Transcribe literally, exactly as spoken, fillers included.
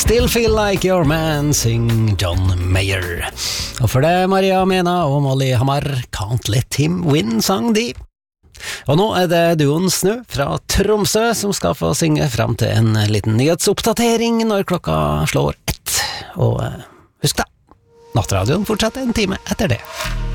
Still Feel Like Your Man, syng John Mayer. Og for det Maria Mena og Molly Hamar, Can't Let Him Win, sang de. Og nå er det duoen Snø fra Tromsø som skal få synge frem til en liten nyhetsoppdatering når klokka slår ett. Og husk da, Nattradioen fortsetter en time etter det.